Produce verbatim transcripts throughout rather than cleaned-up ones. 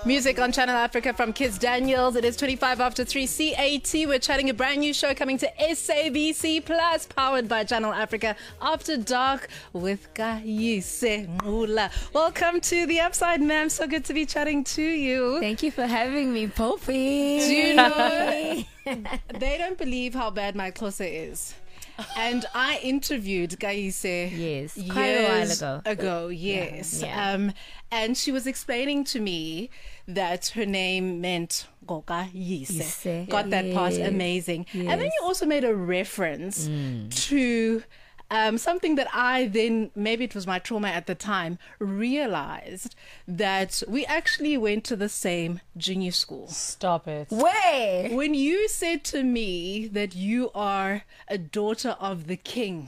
Music on Channel Africa from Kids Daniels. It is twenty-five after three C A T. We're chatting a brand new show coming to S A B C Plus, powered by Channel Africa, After Dark with Kayise Ngula. Welcome to the Upside, ma'am. So good to be chatting to you. Thank you for having me, Poppy. Do you know, they don't believe how bad my Xhosa is. And I interviewed Kayise Yes, years quite a while ago. ago, yes. Yeah, yeah. Um, and she was explaining to me that her name meant Goka Yise. Yise. Got that part, Yes. amazing. And then Yes. you also made a reference to um, something that I then, maybe it was my trauma at the time, realized that we actually went to the same junior school. Stop it. Way. When you said to me that you are a daughter of the king,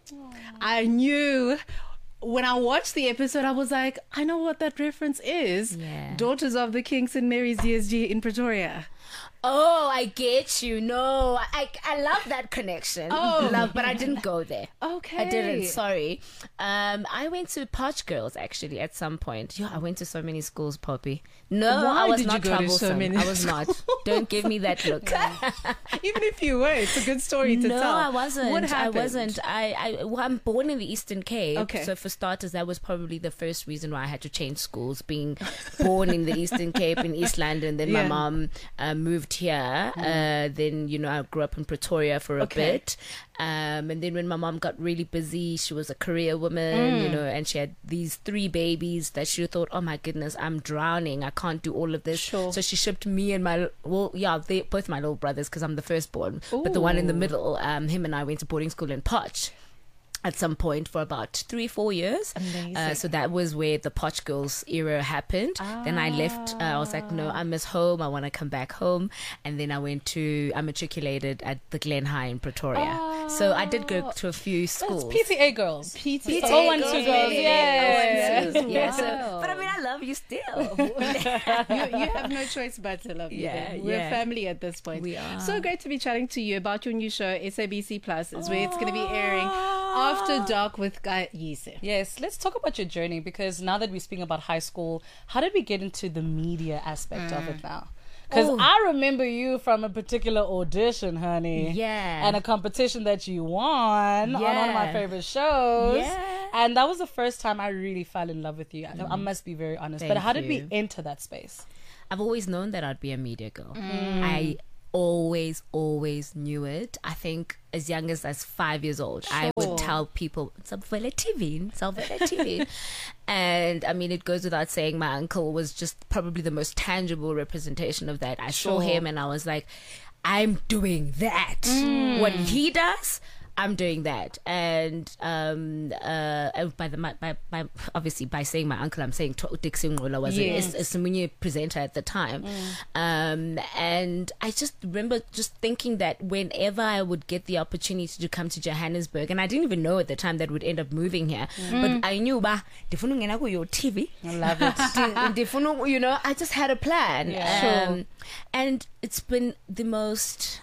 I knew when I watched the episode, I was like, I know what that reference is. Yeah. Daughters of the King, Saint Mary's D S G in Pretoria. Oh, I get you. No, I I love that connection. Oh. love, but I didn't go there. Okay. I didn't. Sorry. Um, I went to Potch Girls actually at some point. Yeah, I went to so many schools, Poppy. No, Why I was did you not go to so troublesome. many I was not. Don't give me that look. Even if you were, it's a good story to no, tell. I wasn't. What I happened? wasn't. I, I, well, I'm born in the Eastern Cape. Okay. So for starters, that was probably the first reason why I had to change schools. Being born in the Eastern Cape in East London, then Yeah. my mom uh, moved here. Uh, then you know I grew up in Pretoria for a Okay. bit. Um, and then when my mom got really busy, she was a career woman, you know, and she had these three babies that she thought, oh my goodness, I'm drowning. I can't do all of this. Sure. So she shipped me and my, well, yeah, they both my little brothers because I'm the firstborn. But the one in the Ooh. middle, um, him and I went to boarding school in Potch at some point for about three, four years. Amazing. Uh, so that was where the Potch Girls era happened. Then I left. Uh, I was like, no, I miss home. I want to come back home. And then I went to, I matriculated at the Glen High in Pretoria. So I did go to a few schools. P T A girls. P T P T A Oh, one, girls, two girls, yeah. oh, one, two. Yeah, so, Wow. but I mean, I love you still. you, you have no choice but to love you. Yeah, then. We're yeah. family at this point. We are. So great to be chatting to you about your new show, S A B C Plus, is where it's going to be airing After Dark with Kayise. Yes, let's talk about your journey because now that we're speaking about high school, how did we get into the media aspect of it now? Because Oh. I remember you from a particular audition, honey. Yeah. And a competition that you won on one of my Yeah. favorite shows. Yeah. And that was the first time I really fell in love with you. I, I must be very honest. but Thank how did you. we enter that space? I've always known that I'd be a media girl. I always, always knew it. I think as young as as five years old, I Sure. would tell people, "Savele T V, Savele T V," and I mean, it goes without saying, my uncle was just probably the most tangible representation of that. I saw Sure. him, and I was like, "I'm doing that. What he does." I'm doing that, and um, uh, and by the by, by, by obviously by saying my uncle, I'm saying Dixie Ngola was Yes. a, a Simunye presenter at the time, um, and I just remember just thinking that whenever I would get the opportunity to come to Johannesburg, and I didn't even know at the time that we'd end up moving here, but I knew ba ndifuna ungena kuyo T V. I love it. Ndi- ndifuna, you know, I just had a plan, Yeah. um, and it's been the most,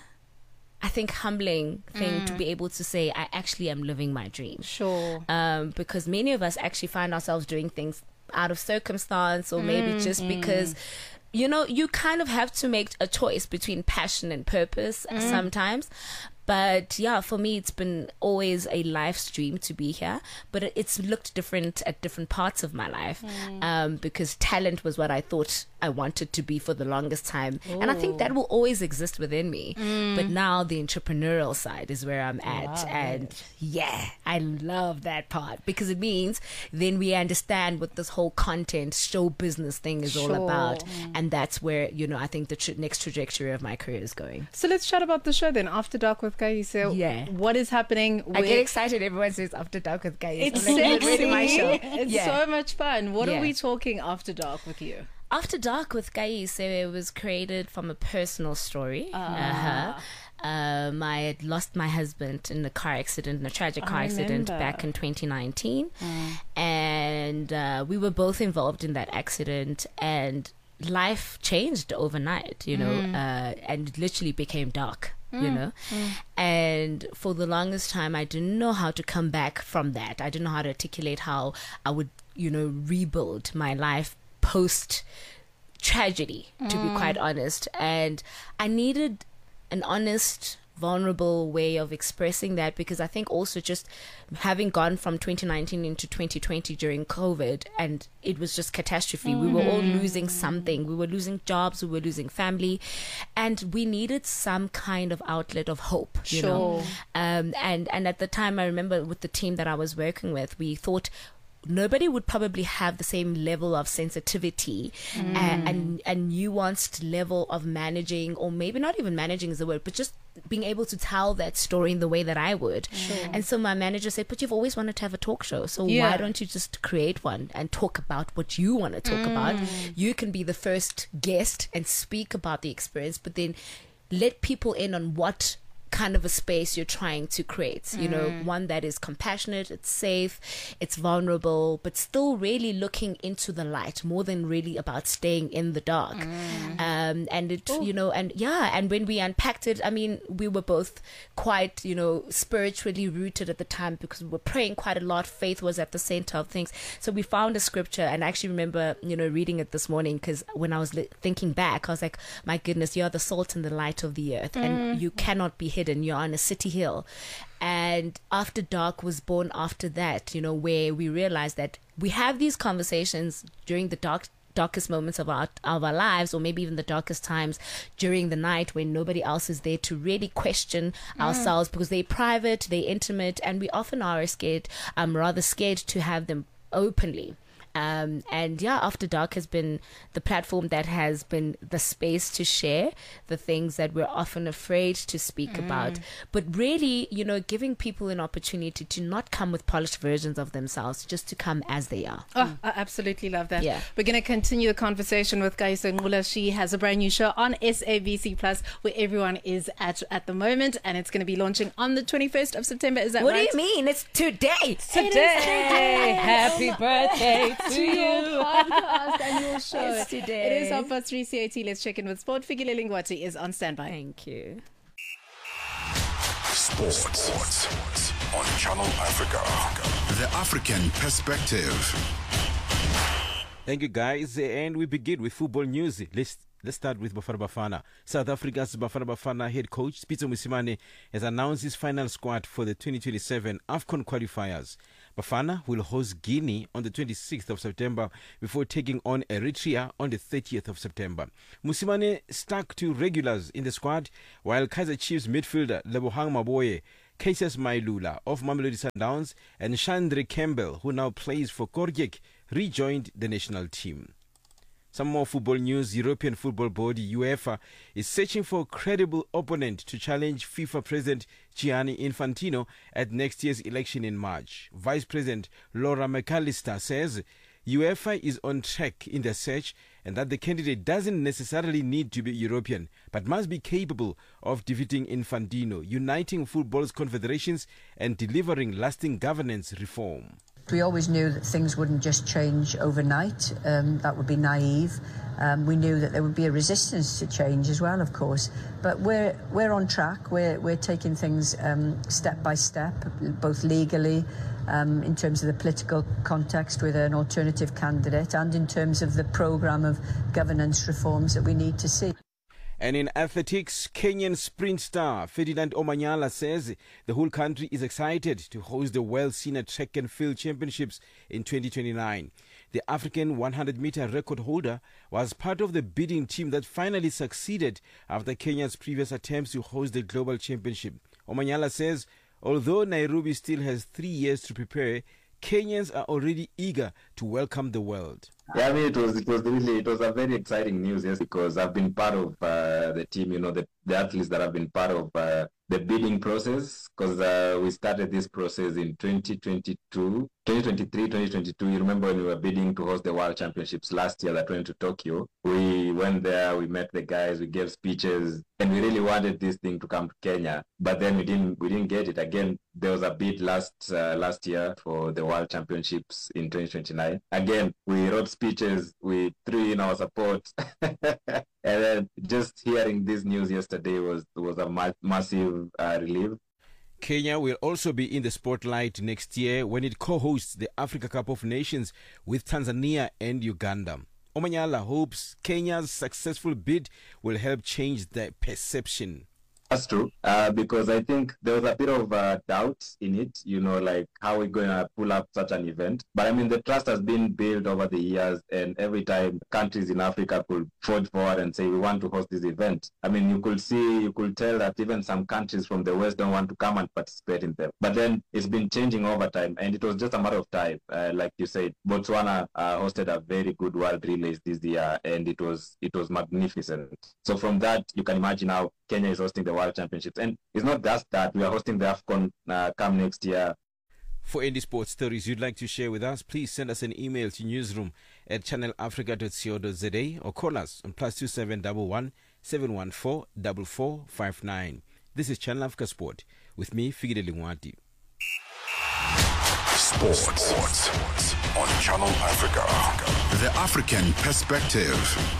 I think, humbling thing to be able to say I actually am living my dream. Sure. Um, because many of us actually find ourselves doing things out of circumstance or maybe just because, you know, you kind of have to make a choice between passion and purpose sometimes. But yeah, for me, it's been always a life stream to be here. But it- it's looked different at different parts of my life um, because talent was what I thought I wanted to be for the longest time. And I think that will always exist within me. But now the entrepreneurial side is where I'm at. Love And yeah, I love that part because it means then we understand what this whole content show business thing is all Sure. about. And that's where, you know, I think the tra- next trajectory of my career is going. So let's chat about the show then, After Dark with Kayise. Yeah. What is happening? I Where- get excited. Everyone says After Dark with guys. It's I'm like, sexy. "Get ready, my show." It's Yeah. so much fun. What are Yeah. we talking After Dark with you? After Dark with Kayise, it was created from a personal story. Uh-huh. Um, I had lost my husband in a car accident, in a tragic car I accident remember. back in twenty nineteen. And uh, we were both involved in that accident. And life changed overnight, you know, uh, and it literally became dark. You know, and for the longest time, I didn't know how to come back from that. I didn't know how to articulate how I would, you know, rebuild my life post tragedy, to be quite honest. And I needed an honest, vulnerable way of expressing that, because I think also just having gone from twenty nineteen into twenty twenty during COVID, and it was just catastrophe. Mm-hmm. We were all losing something. We were losing jobs, we were losing family, and we needed some kind of outlet of hope, you Sure. know. Um, and, and at the time, I remember with the team that I was working with, we thought nobody would probably have the same level of sensitivity mm. and, and and nuanced level of managing, or maybe not even managing is the word, but just being able to tell that story in the way that I would. Sure. And so my manager said, but you've always wanted to have a talk show, so yeah. why don't you just create one and talk about what you want to talk mm. about? You can be the first guest and speak about the experience, but then let people in on what kind of a space you're trying to create, you mm. know, one that is compassionate, it's safe, it's vulnerable, but still really looking into the light more than really about staying in the dark. Mm. Um, and it, Ooh. you know, and yeah, and when we unpacked it, I mean, we were both quite, you know, spiritually rooted at the time, because we were praying quite a lot. Faith was at the center of things. So we found a scripture, and I actually remember, you know, reading it this morning, because when I was li- thinking back, I was like, my goodness, you're the salt and the light of the earth, mm. and you cannot be hidden. You're on a city hill. And After Dark was born after that, you know, where we realized that we have these conversations during the dark darkest moments of our of our lives, or maybe even the darkest times during the night when nobody else is there to really question mm. ourselves, because they're private, they're intimate, and we often are scared, um, rather scared to have them openly. Um, and yeah, After Dark has been the platform that has been the space to share the things that we're often afraid to speak mm. about, but really, you know, giving people an opportunity to not come with polished versions of themselves, just to come as they are. Oh, I absolutely love that. Yeah. We're going to continue the conversation with Kagiso Nqula. She has a brand new show on S A B C Plus, where everyone is at at the moment, and it's going to be launching on the twenty-first of September. Is that what right? What do you mean? It's today. It's today. today. Happy birthday to you. Your podcast and your show. It's today. It is half past three C A T. Let's check in with Sport. Fikile Lingwati is on standby. Thank you. Sports, Sports on Channel Africa. The African perspective. Thank you, guys. And we begin with football news. Let's Let's start with Bafana Bafana. South Africa's Bafana Bafana head coach Pitso Mosimane has announced his final squad for the twenty twenty-seven AFCON qualifiers. Bafana will host Guinea on the twenty-sixth of September before taking on Eritrea on the thirtieth of September. Mosimane stuck to regulars in the squad, while Kaizer Chiefs midfielder Lebohang Maboye, Cassius Mailula of Mamelodi Sundowns, and Chandre Campbell, who now plays for Kortrijk, rejoined the national team. Some more football news. European football body UEFA is searching for a credible opponent to challenge FIFA President Gianni Infantino at next year's election in March. Vice President Laura McAllister says UEFA is on track in their search, and that the candidate doesn't necessarily need to be European, but must be capable of defeating Infantino, uniting football's confederations, and delivering lasting governance reform. We always knew that things wouldn't just change overnight. Um, that would be naive. Um, we knew that there would be a resistance to change as well, of course. But we're we're on track. We're we're taking things um, step by step, both legally, um, in terms of the political context with an alternative candidate, and in terms of the programme of governance reforms that we need to see. And in athletics, Kenyan sprint star Ferdinand Omanyala says the whole country is excited to host the World Senior Track and Field Championships in twenty twenty-nine. The African one hundred meter record holder was part of the bidding team that finally succeeded after Kenya's previous attempts to host the Global Championship. Omanyala says although Nairobi still has three years to prepare, Kenyans are already eager to welcome the world. Yeah, I mean, it was it was really it was a very exciting news, yes, because I've been part of uh, the team, you know, the, the athletes that have been part of uh, the bidding process, because uh, we started this process in twenty twenty-two, twenty twenty-three, twenty twenty-two. You remember when we were bidding to host the World Championships last year that went to Tokyo? We went there, we met the guys, we gave speeches, and we really wanted this thing to come to Kenya, but then we didn't we didn't get it. Again, there was a bid last uh, last year for the World Championships in twenty twenty-nine. Again, we wrote speeches, we threw in our support, and then just hearing this news yesterday was was a ma- massive uh, relief. Kenya will also be in the spotlight next year when it co-hosts the Africa Cup of Nations with Tanzania and Uganda. Omanyala hopes Kenya's successful bid will help change the perception. That's true, uh, because I think there was a bit of uh, doubt in it, you know, like how we're going to pull up such an event. But I mean, the trust has been built over the years, and every time countries in Africa could forge forward and say, we want to host this event. I mean, you could see, you could tell that even some countries from the West don't want to come and participate in them. But then it's been changing over time, and it was just a matter of time. Uh, like you said, Botswana uh, hosted a very good World Relays this year, and it was it was magnificent. So from that, you can imagine how Kenya is hosting the World Championships. And it's not just that, we are hosting the AFCON uh, come next year. For any sports stories you'd like to share with us, please send us an email to newsroom at channel africa dot co dot za or call us on plus two seven one one seven one four four four five nine. This is Channel Africa Sport with me, Figile Lingwati. Sports. Sports on Channel Africa. The African perspective.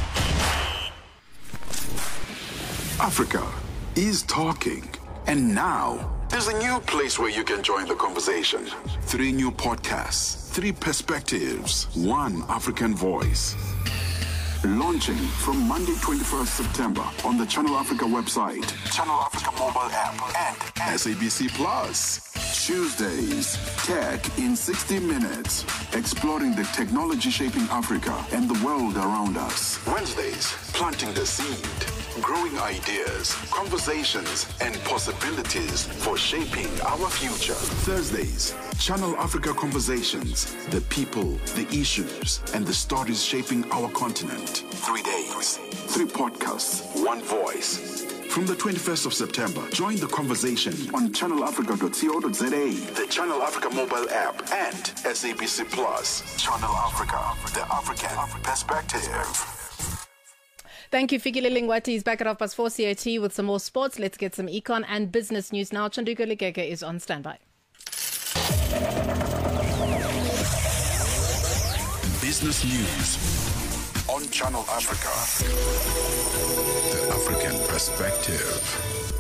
Africa is talking. And now, there's a new place where you can join the conversation. Three new podcasts, three perspectives, one African voice. Launching from Monday, twenty-first September on the Channel Africa website, Channel Africa mobile app, and S A B C Plus. Tuesdays, Tech in sixty minutes, exploring the technology shaping Africa and the world around us. Wednesdays, planting the seed, growing ideas, conversations, and possibilities for shaping our future. Thursdays, Channel Africa Conversations, the people, the issues, and the stories shaping our continent. Three days, three podcasts, one voice. From the twenty-first of September, join the conversation on channel africa dot co dot za, the Channel Africa mobile app, and S A B C Plus. Channel Africa, the African perspective. Thank you, Fikile Lingwati. He's back at half past four C A T with some more sports. Let's get some econ and business news now. Chanduko Ligege is on standby. Business news on Channel Africa. The African perspective.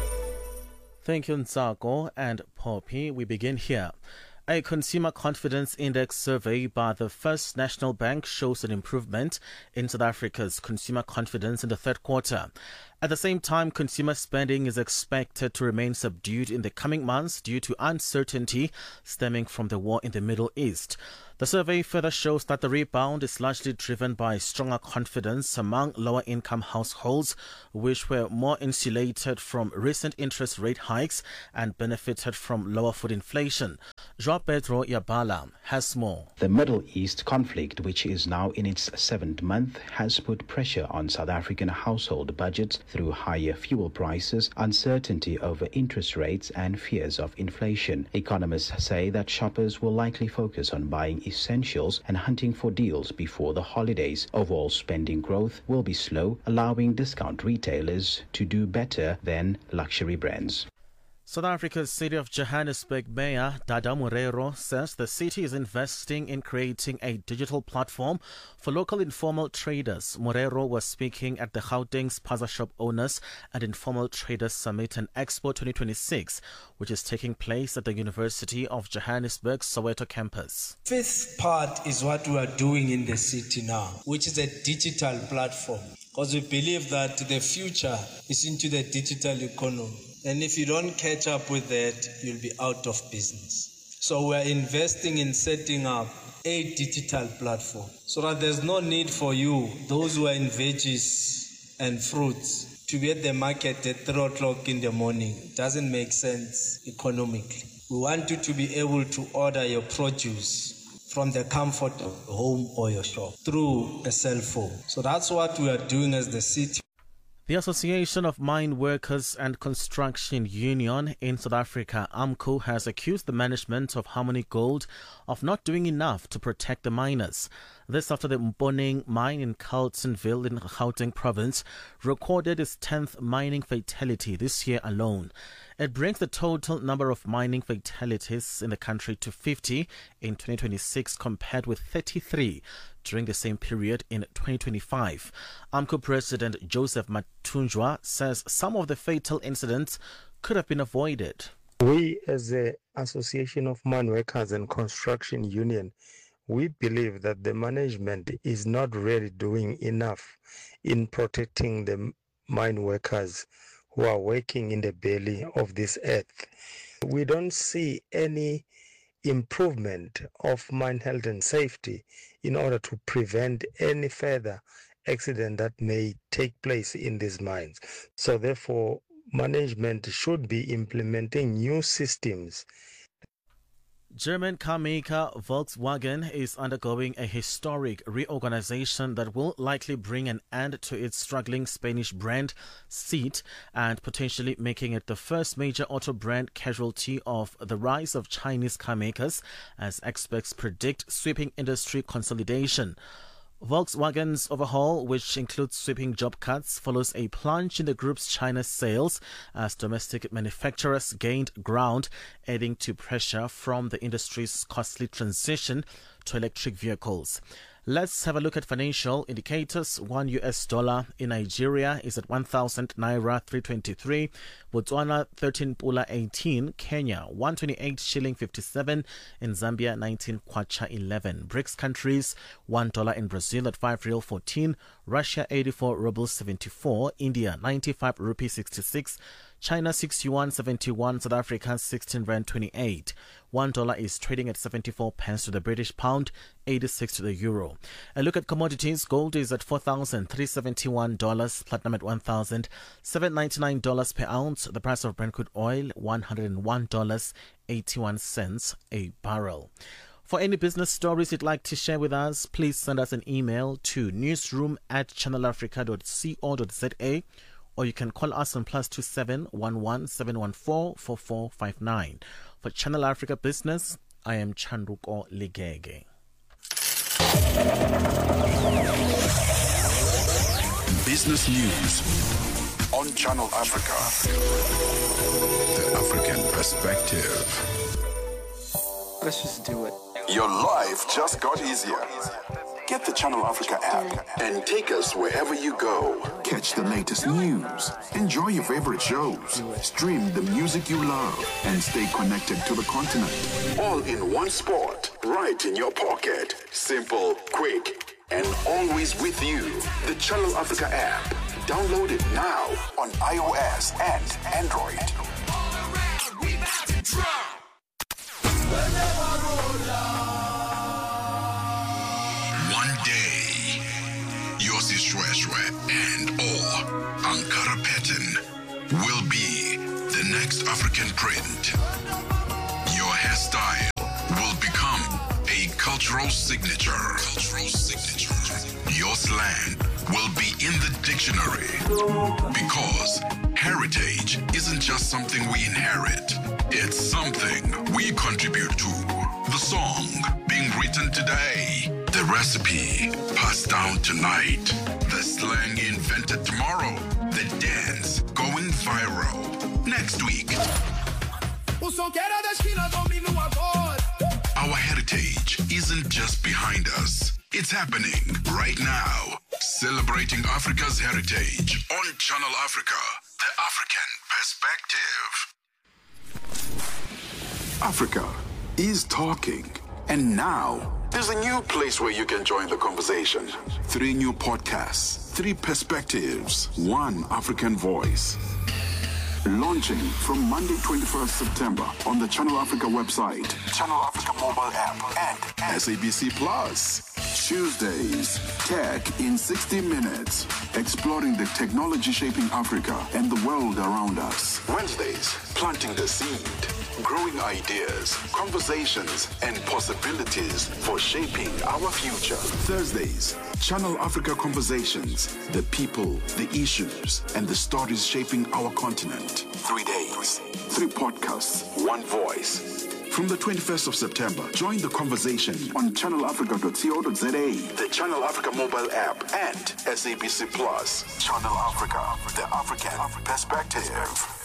Thank you, Nzako and Poppy. We begin here. A consumer confidence index survey by the First National Bank shows an improvement in South Africa's consumer confidence in the third quarter. At the same time, consumer spending is expected to remain subdued in the coming months due to uncertainty stemming from the war in the Middle East. The survey further shows that the rebound is largely driven by stronger confidence among lower-income households, which were more insulated from recent interest rate hikes and benefited from lower food inflation. João Pedro Yabala has more. The Middle East conflict, which is now in its seventh month, has put pressure on South African household budgets through higher fuel prices, uncertainty over interest rates, and fears of inflation. Economists say that shoppers will likely focus on buying essentials and hunting for deals before the holidays. Overall spending growth will be slow, allowing discount retailers to do better than luxury brands. South Africa's City of Johannesburg Mayor Dada Morero says the city is investing in creating a digital platform for local informal traders. Morero was speaking at the Gauteng Spaza Shop Owners and Informal Traders Summit and Expo twenty twenty-six, which is taking place at the University of Johannesburg Soweto campus. Fifth part is what we are doing in the city now, which is a digital platform, because we believe that the future is into the digital economy. And if you don't catch up with that, you'll be out of business. So we're investing in setting up a digital platform so that there's no need for you, those who are in veggies and fruits, to be at the market at three o'clock in the morning. It doesn't make sense economically. We want you to be able to order your produce from the comfort of home or your shop through a cell phone. So that's what we are doing as the city. The Association of Mine Workers and Construction Union in South Africa, AMCU, has accused the management of Harmony Gold of not doing enough to protect the miners. This after the Mponeng mine in Carltonville in Gauteng province recorded its tenth mining fatality this year alone. It brings the total number of mining fatalities in the country to fifty in twenty twenty-six compared with thirty-three during the same period in twenty twenty-five. AMCU President Joseph Matunjwa says some of the fatal incidents could have been avoided. We as the Association of Mine Workers and Construction Union, we believe that the management is not really doing enough in protecting the mine workers who are working in the belly of this earth. We don't see any improvement of mine health and safety in order to prevent any further accident that may take place in these mines. So therefore, management should be implementing new systems. German car maker Volkswagen is undergoing a historic reorganization that will likely bring an end to its struggling Spanish brand Seat and potentially making it the first major auto brand casualty of the rise of Chinese car makers, as experts predict sweeping industry consolidation. Volkswagen's overhaul, which includes sweeping job cuts, follows a plunge in the group's China sales as domestic manufacturers gained ground, adding to pressure from the industry's costly transition to electric vehicles. Let's have a look at financial indicators. One U S dollar in Nigeria is at one thousand naira three twenty-three, Botswana thirteen pula eighteen, Kenya one twenty-eight shilling fifty-seven, in Zambia nineteen kwacha eleven. BRICS countries, one dollar in Brazil at five real fourteen, Russia eighty-four rubles seventy-four, India ninety-five rupee sixty-six, China six yuan seventy-one, South Africa sixteen rand twenty-eight. One dollar is trading at seventy-four pence to the British pound, eighty-six to the euro. A look at commodities. Gold is at four thousand three hundred seventy-one dollars, platinum at one thousand seven hundred ninety-nine dollars per ounce. The price of Brent crude oil, one hundred one dollars and eighty-one cents a barrel. For any business stories you'd like to share with us, please send us an email to newsroom at channel africa dot co dot za, or you can call us on plus two seven one one seven one four four four five nine. For Channel Africa Business, I am Chanduko Ligege. Business news on Channel Africa. The African perspective. Let's just do it. Your life just got easier. Get the Channel Africa app and take us wherever you go. Catch the latest news, enjoy your favorite shows, stream the music you love, and stay connected to the continent. All in one spot, right in your pocket. Simple, quick, and always with you. The Channel Africa app. Download it now on iOS and Android. And all Ankara pattern will be the next African print. Your hairstyle will become a cultural signature. Cultural signature. Your slang will be in the dictionary, because heritage isn't just something we inherit. It's something we contribute to. The song being written today, the recipe passed down tonight, the slang invented tomorrow, the dance going viral next week. Our heritage isn't just behind us, it's happening right now. Celebrating Africa's heritage on Channel Africa, the African perspective. Africa is talking, and now there's a new place where you can join the conversation. Three new podcasts, three perspectives, one African voice. Launching from Monday, twenty-first September on the Channel Africa website, Channel Africa mobile app, and S A B C Plus. Tuesdays, Tech in sixty minutes, exploring the technology shaping Africa and the world around us. Wednesdays, planting the seed, growing ideas, conversations, and possibilities for shaping our future. Thursdays, Channel Africa Conversations, the people, the issues, and the stories shaping our continent. Three days, three podcasts, one voice. From the twenty-first of September, join the conversation on channel africa dot co dot za, the Channel Africa mobile app, and S A B C Plus. Channel Africa, the African perspective.